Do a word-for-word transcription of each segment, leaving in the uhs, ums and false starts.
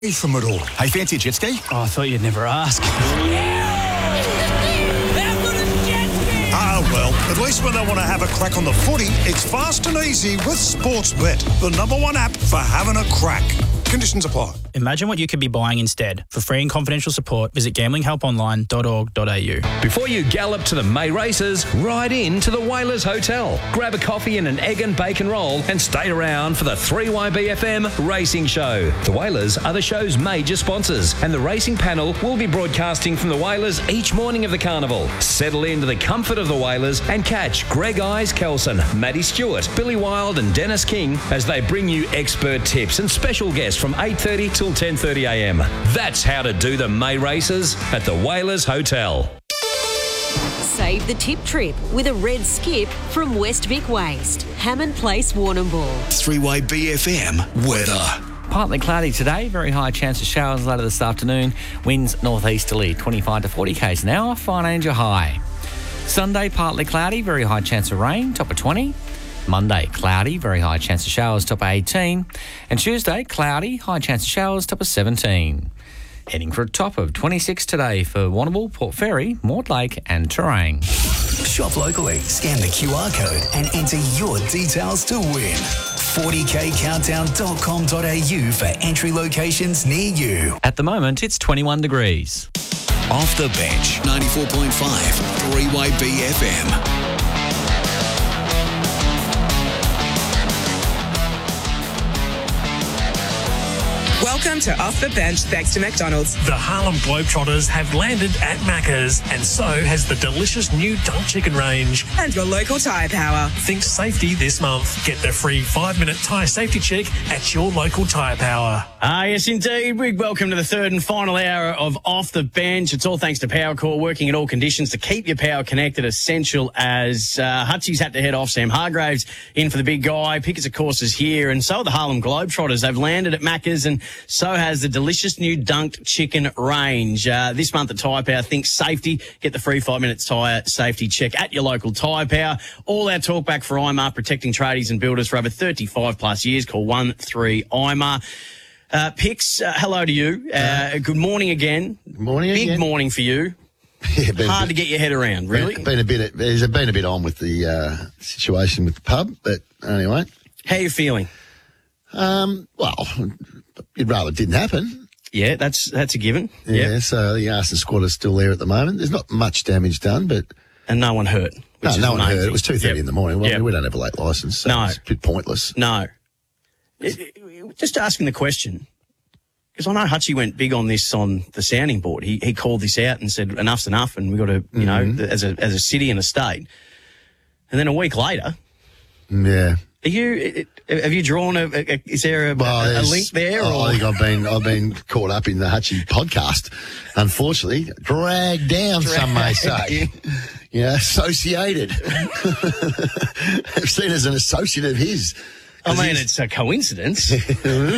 from it all. Hey, fancy a jet ski? Oh, I thought you'd never ask. Ah, well, at least when they want to have a crack on the footy, it's fast and easy with Sportsbet, the number one app for having a crack. Conditions apply. Imagine what you could be buying instead. For free and confidential support, visit gambling help online dot org dot a u. Before you gallop to the May races, ride in to the Whalers Hotel. Grab a coffee and an egg and bacon roll and stay around for the three Y B F M Racing Show. The Whalers are the show's major sponsors, and the racing panel will be broadcasting from the Whalers each morning of the carnival. Settle into the comfort of the Whalers and catch Greg Eyes Kelson, Maddie Stewart, Billy Wild and Dennis King as they bring you expert tips and special guests from eight thirty till ten thirty a m. That's how to do the May races at the Whalers Hotel. Save the tip trip with a red skip from West Vic Waste. Hammond Place, Warrnambool. three Y B F M weather. Partly cloudy today, very high chance of showers later this afternoon. Winds northeasterly, twenty-five to forty k's an hour, fine Angel high. Sunday, partly cloudy, very high chance of rain, top of twenty. Monday, cloudy, very high chance of showers, top of eighteen. And Tuesday, cloudy, high chance of showers, top of seventeen. Heading for a top of twenty-six today for Warrnambool, Port Fairy, Mortlake and Terrain. Shop locally, scan the Q R code and enter your details to win. forty k countdown dot com dot a u for entry locations near you. At the moment, it's twenty-one degrees. Off the bench, ninety-four point five, three Y B F M. Welcome to Off the Bench thanks to McDonald's. The Harlem Globetrotters have landed at Macca's, and so has the delicious new Dunk Chicken range. And your local tyre power. Think safety this month. Get the free five-minute tyre safety check at your local tyre power. Ah, yes, indeed. Big welcome to the third and final hour of Off the Bench. It's all thanks to PowerCore, working in all conditions to keep your power connected, essential as uh, Hutchie's had to head off. Sam Hargraves in for the big guy. Pickers, of course, is here, and so are the Harlem Globetrotters. They've landed at Macca's, and so has the delicious new Dunked Chicken range. Uh, this month at Tyre Power, think safety. Get the free five minutes tyre safety check at your local Tyre Power. All our talk back for I M A R, protecting tradies and builders for over thirty-five plus years. Call one three I M A R. Uh, Pix, uh, hello to you. Uh, good morning again. Good morning Big again. morning for you. Yeah, been Hard bit, to get your head around, really. Been, been a bit. There's been a bit on with the uh, situation with the pub, but anyway. How are you feeling? Um, well, you'd rather it didn't happen. Yeah, that's that's a given. Yeah, Yep. so the arson squad is still there at the moment. There's not much damage done, but And no one hurt. no, which is no one the main heard. thing. It was two thirty Yep. in the morning. Well, Yep. we don't have a late licence, so No. it's a bit pointless. No. It- it- just asking the question, because I know Hutchie went big on this on the sounding board. He he called this out and said enough's enough, and we got to you know Mm-hmm. as a as a city and a state. And then a week later, Yeah. are you have you drawn a, a is there a, Well, a, a there's- link there? oh, Or? I think I've been I've been caught up in the Hutchie podcast. Unfortunately, dragged down, some may say. Yeah, associated. I've seen as an associate of his. I mean, he's- it's a coincidence. Is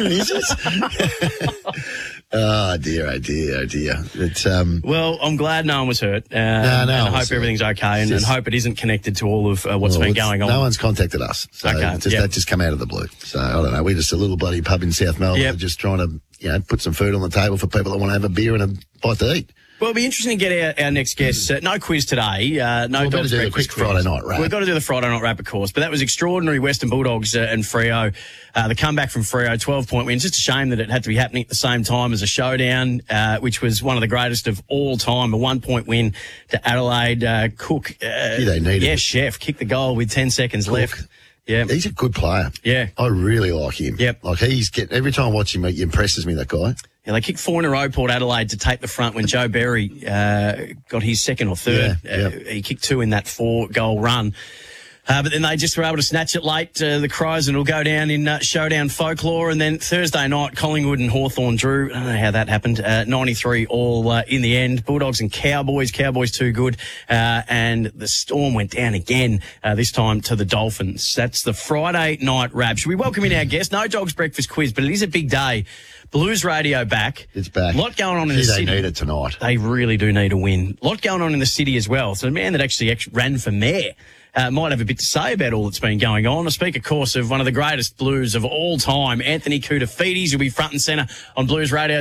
it? Oh dear, oh dear, oh dear. But, um, Well, I'm glad no one was hurt. Uh, no and I one hope was hurt. everything's okay, and, and Just- hope it isn't connected to all of uh, what's well, been it's- going on. No one's contacted us. So Okay, just, yep. that just come out of the blue. So I don't know. We're just a little bloody pub in South Melbourne, Yep. just trying to, you know, put some food on the table for people that want to have a beer and a bite to eat. Well, it'll be interesting to get our, our next guest. Uh, no quiz today. Uh, no We've got to Dogs do the breakfast quick quiz. Friday night wrap. We've got to do the Friday night wrap, of course. But that was extraordinary. Western Bulldogs uh, and Freo. Uh, the comeback from Freo, twelve-point win. It's just a shame that it had to be happening at the same time as a showdown, uh, which was one of the greatest of all time. A one-point win to Adelaide. Uh, Cook. Uh, Gee, they needed Yeah, it. Chef kicked the goal with ten seconds Cook. left. Yeah. He's a good player. Yeah. I really like him. Yep. Like he's getting, every time I watch him, he impresses me, that guy. Yeah, they kicked four in a row, Port Adelaide, to take the front when Joe Berry uh, got his second or third. Yeah, yeah. Uh, he kicked two in that four-goal run. Uh, but then they just were able to snatch it late, uh, the Crows, and it'll go down in uh, showdown folklore. And then Thursday night, Collingwood and Hawthorn drew. I don't know how that happened. Uh, ninety-three all uh, in the end. Bulldogs and Cowboys. Cowboys too good. Uh, and the Storm went down again, uh, this time to the Dolphins. That's the Friday night wrap. Should we welcome in our guest? No Dogs Breakfast quiz, but it is a big day. Blues Radio back. It's back. A lot going on in Gee, the they city. need it tonight. They really do need a win. A lot going on in the city as well. So the man that actually, actually ran for mayor uh, might have a bit to say about all that's been going on. I speak, of course, of one of the greatest Blues of all time, Anthony Koutoufides, who'll be front and centre on Blues Radio